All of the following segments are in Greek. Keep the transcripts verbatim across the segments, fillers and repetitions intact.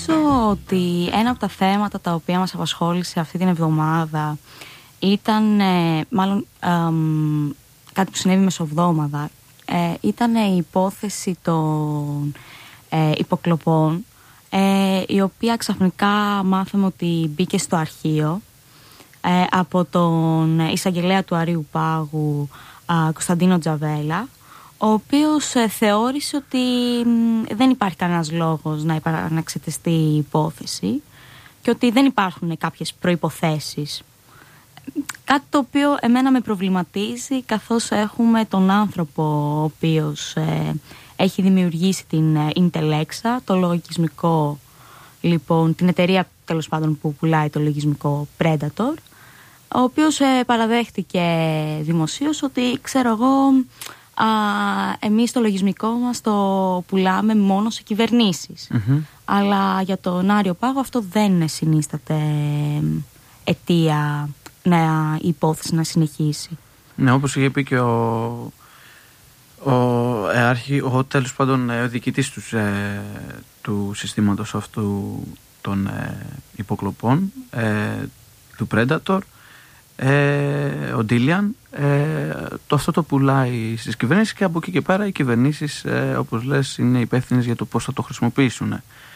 Νομίζω ότι ένα από τα θέματα τα οποία μας απασχόλησε αυτή την εβδομάδα ήταν, ε, μάλλον ε, κάτι που συνέβη μεσοβδόμαδα, ε, ήταν η υπόθεση των ε, υποκλοπών, ε, η οποία ξαφνικά μάθαμε ότι μπήκε στο αρχείο ε, από τον εισαγγελέα του Αρείου Πάγου, ε, Κωνσταντίνο Τζαβέλα, ο οποίος ε, θεώρησε ότι ε, δεν υπάρχει κανένας λόγος να επαναξεταστεί η υπόθεση και ότι δεν υπάρχουν κάποιες προϋποθέσεις. Κάτι το οποίο εμένα με προβληματίζει, καθώς έχουμε τον άνθρωπο ο οποίος ε, έχει δημιουργήσει την ε, Intelexa, το λογισμικό, λοιπόν, την εταιρεία τέλος πάντων που πουλάει το λογισμικό Predator, ο οποίος ε, παραδέχτηκε δημοσίως ότι, ξέρω εγώ, α, εμείς το λογισμικό μας το πουλάμε μόνο σε κυβερνήσεις. Mm-hmm. Αλλά για τον Άριο Πάγο αυτό δεν συνίσταται αιτία να η υπόθεση να συνεχίσει. Ναι, όπως είχε πει και ο, ο, εάρχη, ο τέλος πάντων ο διοικητής του, ε, του συστήματος αυτού των ε, υποκλοπών, ε, του Predator, ε, ο Ντίλιαν, ε, το αυτό το πουλάει στις κυβερνήσεις και από εκεί και πέρα οι κυβερνήσεις, ε, όπως λες, είναι υπεύθυνες για το πώς θα το χρησιμοποιήσουν.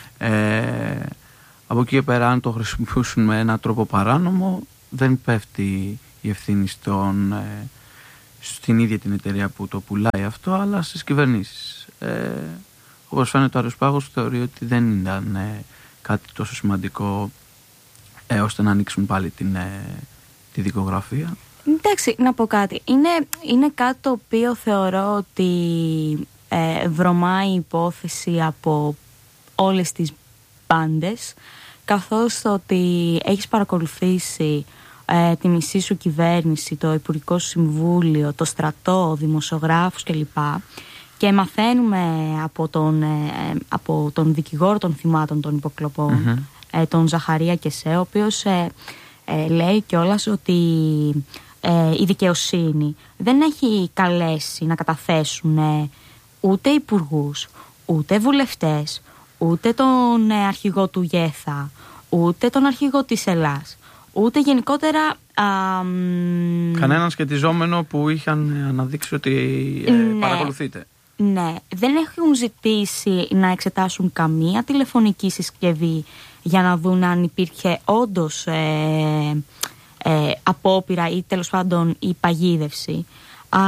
Ε, από εκεί και πέρα, αν το χρησιμοποιήσουν με έναν τρόπο παράνομο, δεν πέφτει η ευθύνη στον, ε, στην ίδια την εταιρεία που το πουλάει αυτό, αλλά στις κυβερνήσεις. Ε, όπως φαίνεται, ο Άριος Πάγος θεωρεί ότι δεν ήταν ε, κάτι τόσο σημαντικό ε, ώστε να ανοίξουν πάλι την, ε, τη δικογραφία. Εντάξει, να πω κάτι. Είναι, είναι κάτι το οποίο θεωρώ ότι ε, βρωμάει η υπόθεση από όλες τις μπάντες, καθώς το ότι έχεις παρακολουθήσει ε, τη μισή σου κυβέρνηση, το Υπουργικό Συμβούλιο, το στρατό, δημοσιογράφους κλπ. Και μαθαίνουμε από τον, ε, από τον δικηγόρο των θυμάτων των υποκλοπών, mm-hmm. ε, τον Ζαχαρία Κεσέ, ο οποίος ε, ε, λέει κιόλας ότι ε, η δικαιοσύνη δεν έχει καλέσει να καταθέσουν ε, ούτε υπουργούς, ούτε βουλευτές, ούτε τον ε, αρχηγό του ΓΕΘΑ, ούτε τον αρχηγό της Ελλάς, ούτε γενικότερα α, κανέναν σχετιζόμενο που είχαν αναδείξει ότι ε, ναι, παρακολουθείτε. Ναι, δεν έχουν ζητήσει να εξετάσουν καμία τηλεφωνική συσκευή για να δουν αν υπήρχε όντως ε, ε, απόπειρα ή τέλος πάντων η παγίδευση. Α,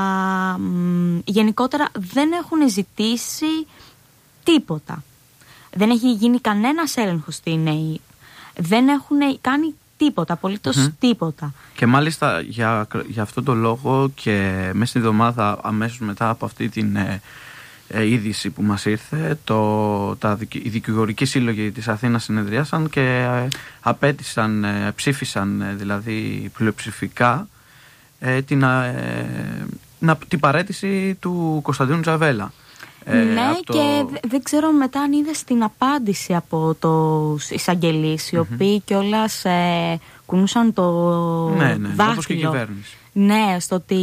γενικότερα δεν έχουν ζητήσει τίποτα. Δεν έχει γίνει κανένας έλεγχος στην ΕΕΠ. Δεν έχουν κάνει τίποτα, απολύτως mm-hmm. τίποτα. Και μάλιστα για, για αυτό το λόγο και μέσα στην εβδομάδα αμέσως μετά από αυτή την ε, ε, είδηση που μας ήρθε, το, τα, οι δικηγορικοί σύλλογοι της Αθήνας συνεδριάσαν και ε, απέτησαν, ε, ψήφισαν ε, δηλαδή πλειοψηφικά ε, την, ε, να, την παραίτηση του Κωνσταντίνου Τζαβέλα. Ε, ναι, το... και δεν ξέρω μετά αν είδες την απάντηση από τους εισαγγελείς, οι mm-hmm. οποίοι κιόλας ε, κουνούσαν το ναι, ναι, δάχτυλο. Όπως και η κυβέρνηση. Ναι, στο ότι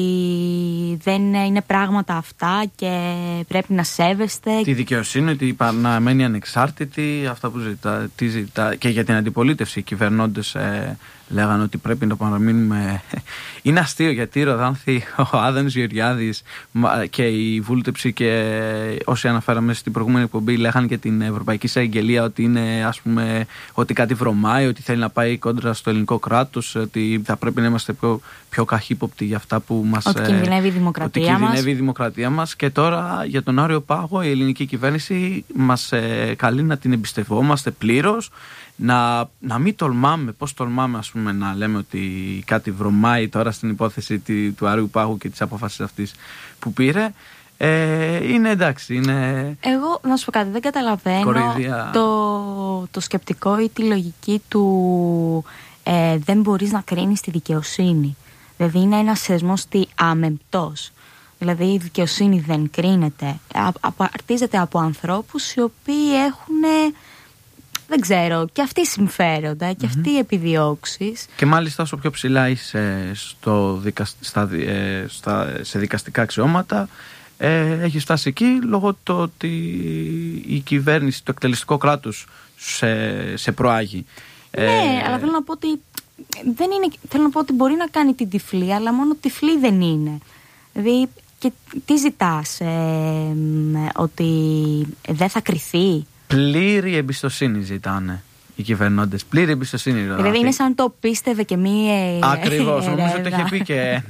δεν είναι πράγματα αυτά και πρέπει να σέβεστε. Τη δικαιοσύνη, ότι να μένει ανεξάρτητη, αυτά που ζητά, τι ζητά. Και για την αντιπολίτευση οι κυβερνώντες ε, λέγανε ότι πρέπει να παραμείνουμε. Είναι αστείο γιατί η Ροδάνθη, ο Άδωνης Γεωργιάδης και η Βούλτεψη και όσοι αναφέραμε στην προηγούμενη εκπομπή λέγανε και την Ευρωπαϊκή Εισαγγελία ότι είναι, ας πούμε, ότι κάτι βρωμάει, ότι θέλει να πάει κόντρα στο ελληνικό κράτος, ότι θα πρέπει να είμαστε πιο, πιο καχύποπτοι για αυτά που μας. Ότι κινδυνεύει η δημοκρατία ότι μας. κινδυνεύει η δημοκρατία μας. Και τώρα για τον Άριο Πάγο η ελληνική κυβέρνηση μας ε, καλεί να την εμπιστευόμαστε πλήρως. Να, να μην τολμάμε, πώς τολμάμε ας πούμε να λέμε ότι κάτι βρωμάει τώρα στην υπόθεση τη, του Άριου Πάγου και της απόφασης αυτής που πήρε. Ε, είναι εντάξει, είναι... Εγώ να σου πω κάτι, δεν καταλαβαίνω κοροϊδία... το, το σκεπτικό ή τη λογική του ε, δεν μπορείς να κρίνεις τη δικαιοσύνη. Δηλαδή είναι ένας θεσμός τι άμεμπτος. Δηλαδή η δικαιοσύνη δεν κρίνεται. Απαρτίζεται από ανθρώπους οι οποίοι έχουν... Δεν ξέρω, και αυτοί συμφέροντα και αυτοί οι mm-hmm. επιδιώξεις. Και μάλιστα όσο πιο ψηλά είσαι στο δικα, στα, ε, στα, σε δικαστικά αξιώματα, ε, έχει φτάσει εκεί λόγω του ότι η κυβέρνηση, το εκτελεστικό κράτος σε, σε προάγει. Ναι, ε, αλλά θέλω να πω ότι δεν είναι, θέλω να πω ότι μπορεί να κάνει την τυφλή, αλλά μόνο τυφλή δεν είναι. Δηλαδή, και τι ζητάς, ε, ότι δεν θα κριθεί? Πλήρη εμπιστοσύνη ζητάνε οι κυβερνώντες. Πλήρη εμπιστοσύνη. Δηλαδή είναι σαν το πίστευε και μία. Ακριβώς, νομίζω ότι είχε πει και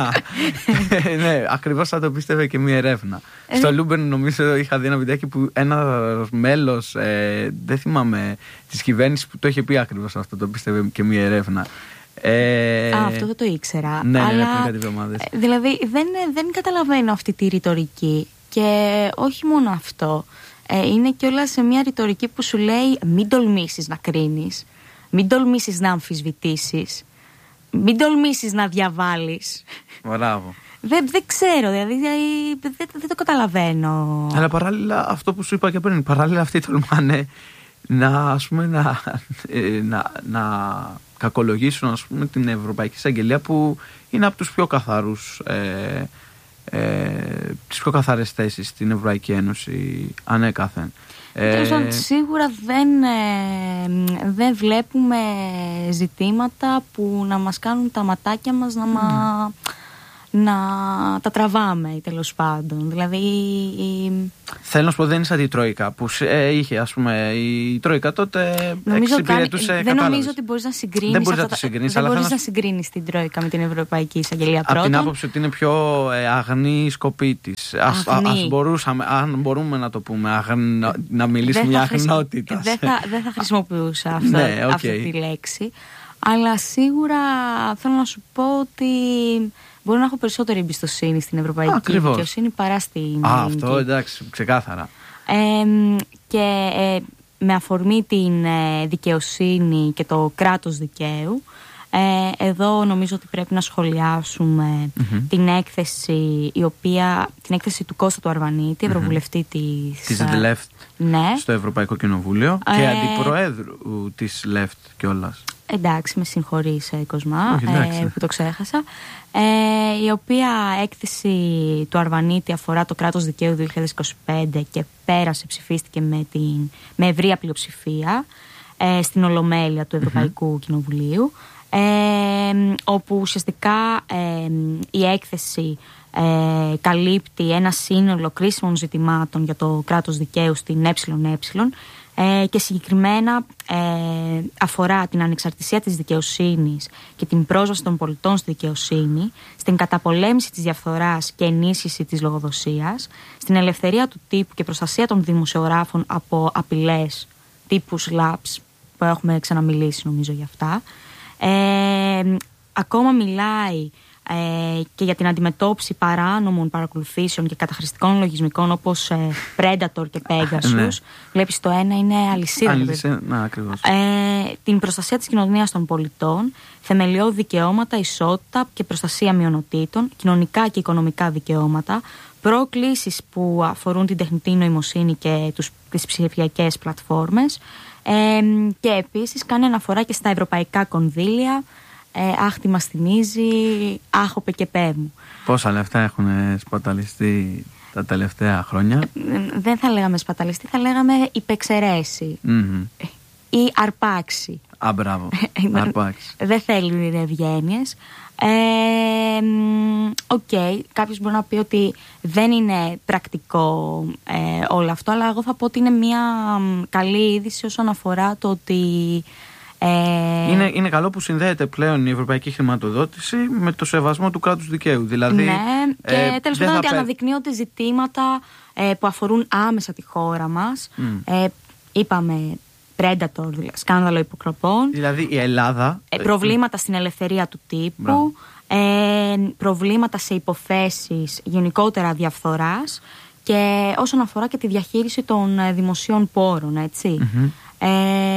ναι, ακριβώς σαν το πίστευε και μία ερεύνα. Ε, Στο Λούμπεν νομίζω είχα δει ένα βιντεάκι που ένα μέλος, ε, δεν θυμάμαι, της κυβέρνησης που το είχε πει ακριβώς αυτό, το πίστευε και μία ερεύνα. Ε, Α, αυτό δεν το ήξερα. Ναι, αλλά, ναι, πριν κάτι εβδομάδες. Δηλαδή δεν, δεν καταλαβαίνω αυτή τη ρητορική. Και όχι μόνο αυτό. Ε, είναι και όλα σε μια ρητορική που σου λέει μην τολμήσεις να κρίνεις, μην τολμήσεις να αμφισβητήσεις, μην τολμήσεις να διαβάλεις. Μπράβο. Δεν, δεν ξέρω, δηλαδή δεν, δεν το καταλαβαίνω. Αλλά παράλληλα αυτό που σου είπα και πριν, παράλληλα αυτοί τολμάνε να, ας πούμε, να, να, να κακολογήσουν, ας πούμε, την Ευρωπαϊκή Εισαγγελία που είναι από τους πιο καθαρούς ε, ε, τις πιο καθαρές θέσεις στην Ευρωπαϊκή Ένωση ανέκαθεν. Ε, σίγουρα δεν, ε, δεν βλέπουμε ζητήματα που να μας κάνουν τα ματάκια μας να, mm. μα, να τα τραβάμε, τέλος πάντων. Δηλαδή η... Θέλω να σου πω, δεν είναι σαν τη Τρόικα που ε, είχε, ας πούμε, η Τρόικα τότε εξυπηρετούσε. Δεν κατάλαβες. Νομίζω ότι μπορείς να συγκρίνεις. Δεν μπορείς, να, τα, συγκρίνεις, δεν μπορείς να... να συγκρίνεις την Τρόικα με την Ευρωπαϊκή Εισαγγελία πρώτον. Από την άποψη ότι είναι πιο ε, αγνή η σκοπή της. Ας, ας μπορούσαμε, αν μπορούμε να το πούμε, αγνο, να μιλήσουμε για αγνότητα. Δεν θα, δεν θα χρησιμοποιούσα αυτό, ναι, okay. αυτή τη λέξη. Αλλά σίγουρα θέλω να σου πω ότι μπορώ να έχω περισσότερη εμπιστοσύνη στην ευρωπαϊκή δικαιοσύνη παρά στην ελληνική. Α, αυτό εντάξει, ξεκάθαρα. Ε, και ε, με αφορμή την ε, δικαιοσύνη και το κράτος δικαίου, ε, εδώ νομίζω ότι πρέπει να σχολιάσουμε mm-hmm. την έκθεση, η οποία, την έκθεση του Κώστα του Αρβανίτη, mm-hmm. ευρωβουλευτή της, της Λεφτ ναι. στο Ευρωπαϊκό Κοινοβούλιο ε, και αντιπροέδρου της Λεφτ κιόλας. Εντάξει, με συγχωρείς, Κοσμά, ε, που το ξέχασα. Ε, η οποία έκθεση του Αρβανίτη αφορά το κράτος δικαίου δύο χιλιάδες είκοσι πέντε και πέρασε, ψηφίστηκε με, την, με ευρεία πλειοψηφία ε, στην Ολομέλεια του Ευρωπαϊκού mm-hmm. Κοινοβουλίου, ε, όπου ουσιαστικά ε, η έκθεση ε, καλύπτει ένα σύνολο κρίσιμων ζητημάτων για το κράτος δικαίου στην ΕΕ, Ε, και συγκεκριμένα ε, αφορά την ανεξαρτησία της δικαιοσύνης και την πρόσβαση των πολιτών στη δικαιοσύνη, στην καταπολέμηση της διαφθοράς και ενίσχυση της λογοδοσίας, στην ελευθερία του τύπου και προστασία των δημοσιογράφων από απειλές τύπου σλάπς, που έχουμε ξαναμιλήσει νομίζω για αυτά. Ε, ακόμα μιλάει Ε, και για την αντιμετώπιση παράνομων παρακολουθήσεων και καταχρηστικών λογισμικών όπως ε, Predator και Pegasus. Ναι. Βλέπεις, το ένα είναι αλυσίδα. Αλυσίδα, να, ακριβώς. Ε, την προστασία της κοινωνίας των πολιτών, θεμελιώδη δικαιώματα, ισότητα και προστασία μειονοτήτων, κοινωνικά και οικονομικά δικαιώματα, προκλήσεις που αφορούν την τεχνητή νοημοσύνη και τους, τις ψηφιακές πλατφόρμες, ε, και επίσης κάνει αναφορά και στα ευρωπαϊκά κονδύλια. Ε, άχ, τι μας θυμίζει, άχ, οπε και πέ μου. Πόσα λεφτά έχουν σπαταλιστεί τα τελευταία χρόνια? Ε, δεν θα λέγαμε σπαταλιστεί, θα λέγαμε υπεξαιρέσει mm-hmm. ή αρπάξει. Α, μπράβο, αρπάξει. Δεν θέλουν ευγένειες. Οκ, ε, okay, κάποιος μπορεί να πει ότι δεν είναι πρακτικό ε, όλο αυτό, αλλά εγώ θα πω ότι είναι μια καλή είδηση όσον αφορά το ότι Ε... Είναι, είναι καλό που συνδέεται πλέον η ευρωπαϊκή χρηματοδότηση με το σεβασμό του κράτους δικαίου. Δηλαδή, ναι, και ε, τέλος πάντων ότι αναδεικνύονται ζητήματα ε, που αφορούν άμεσα τη χώρα μας. Mm. Ε, είπαμε Predator, δηλαδή, σκάνδαλο υποκλοπών. Δηλαδή η Ελλάδα. Ε, προβλήματα στην ελευθερία του τύπου. Ε, προβλήματα σε υποθέσεις γενικότερα διαφθοράς. Και όσον αφορά και τη διαχείριση των δημοσίων πόρων, έτσι. Mm-hmm. Ε,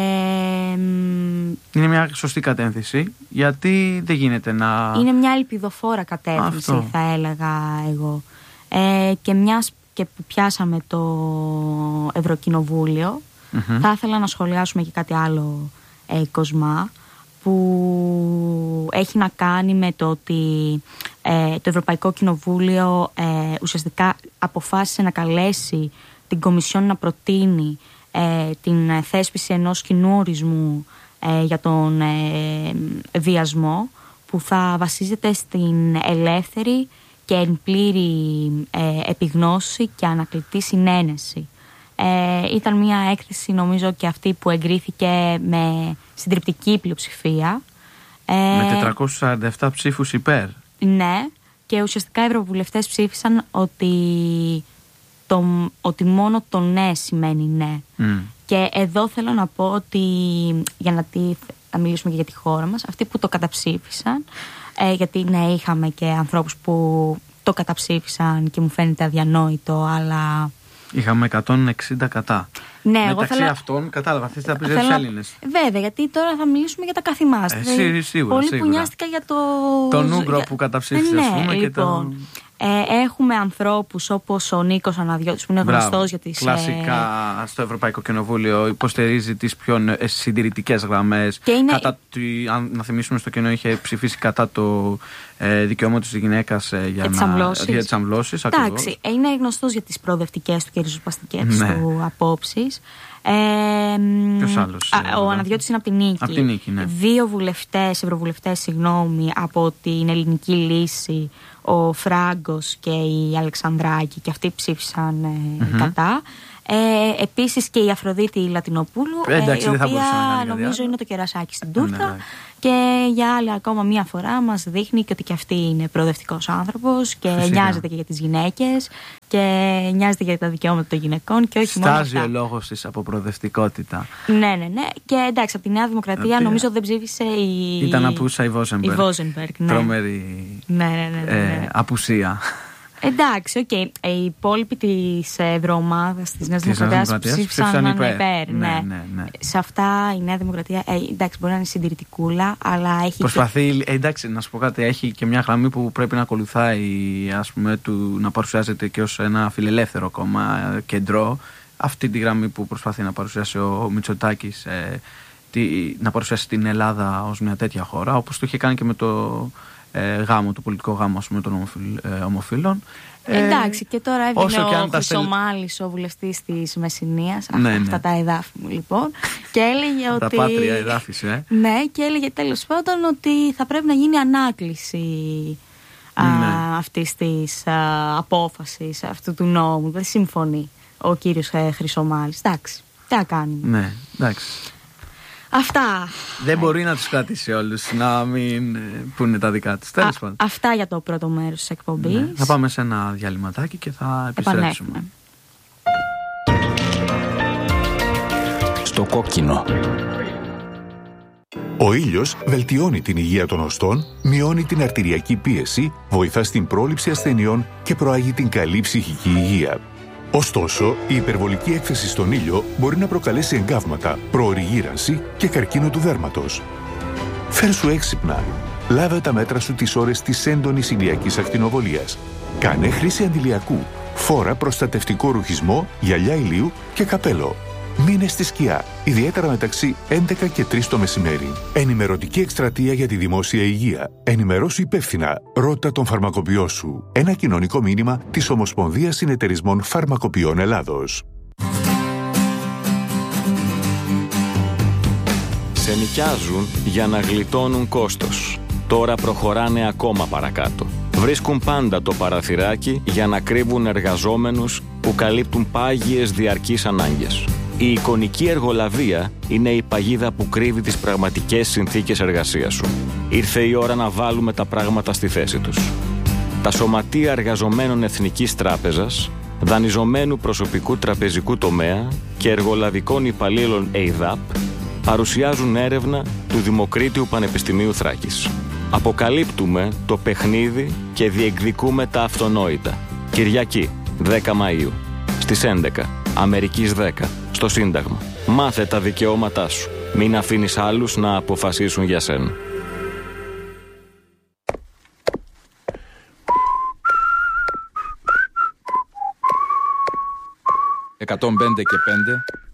είναι μια σωστή κατεύθυνση, γιατί δεν γίνεται να... Είναι μια ελπιδοφόρα κατεύθυνση, αυτό θα έλεγα εγώ. Ε, και μιας και που πιάσαμε το Ευρωκοινοβούλιο, mm-hmm. θα ήθελα να σχολιάσουμε και κάτι άλλο, ε, Κοσμά, που έχει να κάνει με το ότι ε, το Ευρωπαϊκό Κοινοβούλιο ε, ουσιαστικά αποφάσισε να καλέσει την Κομισιόν να προτείνει ε, την θέσπιση ενός κοινού ορισμού ε, για τον ε, βιασμό, που θα βασίζεται στην ελεύθερη και εν πλήρη ε, επιγνώση και ανακλητή συνένεση. Ε, ήταν μια έκθεση, νομίζω, και αυτή που εγκρίθηκε με συντριπτική πλειοψηφία. Ε, με τετρακόσιους σαράντα επτά ψήφους υπέρ. Ναι, και ουσιαστικά οι ευρωβουλευτές ψήφισαν ότι, το, ότι μόνο το ναι σημαίνει ναι. Mm. Και εδώ θέλω να πω ότι, για να, τη, να μιλήσουμε και για τη χώρα μας, αυτοί που το καταψήφισαν, ε, γιατί ναι, είχαμε και ανθρώπους που το καταψήφισαν και μου φαίνεται αδιανόητο, αλλά... Είχαμε εκατόν εξήντα κατά. Ναι, μεταξύ εγώ θέλω... αυτών, κατάλαβα, αυτές θα πεις για τους Έλληνες. Βέβαια, γιατί τώρα θα μιλήσουμε για τα καθημάς. Ε, σίγουρα, Πολύ σίγουρα. που νοιάστηκα για το... Τον Ούγκρο για... που καταψήφισε, ναι, ας πούμε. Λοιπόν, και το... ε, έχουμε ανθρώπους όπως ο Νίκος Αναδιώτης, που είναι γνωστός για τις... Κλασικά ε... στο Ευρωπαϊκό Κοινοβούλιο υποστηρίζει τις πιο συντηρητικές γραμμές. Είναι... Κατά τη, αν να θυμίσουμε, στο κοινό είχε ψηφίσει κατά το ε, δικαιώμα της γυναίκας ε, για, για τις αμβλώσεις. Εντάξει, είναι γνωστός για τις προοδευτικές του και ριζοσπαστικές ναι. του απόψεις. Ε, Ποιος άλλος? Α, ο Αναδιώτης είναι από την Νίκη. Από την Νίκη, ναι. Δύο βουλευτές, ευρωβουλευτές, συγγνώμη, από την Ελληνική Λύση, ο Φράγκος και η Αλεξανδράκη, και αυτοί ψήφισαν ε, mm-hmm. κατά. Ε, επίσης και η Αφροδίτη Λατινοπούλου, ε, εντάξει, ε, η οποία νομίζω είναι το κερασάκι στην τούρτα. Ναι, και για άλλη ακόμα μία φορά μας δείχνει και ότι και αυτή είναι προοδευτικός άνθρωπος και φυσικά νοιάζεται και για τις γυναίκες και νοιάζεται για τα δικαιώματα των γυναικών και όχι μόνο αυτά. Στάζει ο λόγος της από προοδευτικότητα. Ναι, ναι, ναι. Και εντάξει, από τη Νέα Δημοκρατία οποία... νομίζω δεν ψήφισε η... Ήταν απούσα η Βόζενμπεργκ. Η Βόζενμπεργκ, ναι. Τρομερή ναι, ναι, ναι, ναι, ναι. Ε, απουσία. Εντάξει, οκ. Okay. Οι υπόλοιποι της ευρωομάδας της Νέας Δημοκρατίας ψήφισαν υπέρ. υπέρ ναι. Ναι, ναι, ναι. Σε αυτά η Νέα Δημοκρατία, ε, εντάξει, μπορεί να είναι συντηρητικούλα, αλλά έχει. Προσπαθεί, και... ε, εντάξει, να σου πω κάτι, έχει και μια γραμμή που πρέπει να ακολουθάει, ας πούμε, του, να παρουσιάζεται και ως ένα φιλελεύθερο κόμμα κεντρό. Αυτή τη γραμμή που προσπαθεί να παρουσιάσει ο Μητσοτάκης, ε, τη, να παρουσιάσει την Ελλάδα ως μια τέτοια χώρα, όπως το είχε κάνει και με το. Ε, γάμο, το πολιτικό γάμο, ας πούμε, των ομοφυλ, ε, ομοφύλων. Ε, Εντάξει, και τώρα έβγαινε ο Χρυσομάλης, στέλ... ο βουλευτής της Μεσσηνίας, ναι, αυτά ναι. τα εδάφη μου λοιπόν, και έλεγε ότι... Τα πάτρια εδάφη, ε. Ναι, και έλεγε τέλος πάντων ότι θα πρέπει να γίνει ανάκληση α, ναι. αυτής της α, απόφασης, αυτού του νόμου. Δεν συμφωνεί ο κύριος Χρυσομάλης. Εντάξει, τι να κάνει. Ναι, εντάξει. Αυτά. Δεν μπορεί να τους κρατήσει όλους, να μην πούνε τα δικά τους. Τέλος πάντων. Αυτά για το πρώτο μέρος της εκπομπής. Ναι, θα πάμε σε ένα διαλυματάκι και θα επιστρέψουμε. Στο κόκκινο. Ο ήλιος βελτιώνει την υγεία των οστών, μειώνει την αρτηριακή πίεση, βοηθά στην πρόληψη ασθενειών και προάγει την καλή ψυχική υγεία. Ωστόσο, η υπερβολική έκθεση στον ήλιο μπορεί να προκαλέσει εγκάβματα, προωρή γύρανση και καρκίνο του δέρματος. Φέρσου έξυπνα. Λάβε τα μέτρα σου τις ώρες της έντονης ηλιακής ακτινοβολίας. Κάνε χρήση αντιλιακού. Φόρα προστατευτικό ρουχισμό, γυαλιά ηλίου και καπέλο. Μείνε στη σκιά, ιδιαίτερα μεταξύ έντεκα και τρεις το μεσημέρι. Ενημερωτική εκστρατεία για τη δημόσια υγεία. Ενημερώσου υπεύθυνα. Ρώτα τον φαρμακοποιό σου. Ένα κοινωνικό μήνυμα της Ομοσπονδίας Συνεταιρισμών Φαρμακοποιών Ελλάδος. Σε νοικιάζουν για να γλιτώνουν κόστος. Τώρα προχωράνε ακόμα παρακάτω. Βρίσκουν πάντα το παραθυράκι για να κρύβουν εργαζόμενους που καλύπτουν πάγιες διαρκείς ανάγκες. Η εικονική εργολαβία είναι η παγίδα που κρύβει τις πραγματικές συνθήκες εργασίας σου. Ήρθε η ώρα να βάλουμε τα πράγματα στη θέση τους. Τα σωματεία εργαζομένων Εθνικής Τράπεζας, δανειζομένου προσωπικού τραπεζικού τομέα και εργολαβικών υπαλλήλων ΕΙΔΑΠ παρουσιάζουν έρευνα του Δημοκρίτιου Πανεπιστημίου Θράκης. Αποκαλύπτουμε το παιχνίδι και διεκδικούμε τα αυτονόητα. Κυριακή, δέκα Μαΐου, στις έντεκα, Αμερικής δέκα, στο Σύνταγμα. Μάθε τα δικαιώματά σου. Μην αφήνεις άλλους να αποφασίσουν για σένα. εκατόν πέντε και πέντε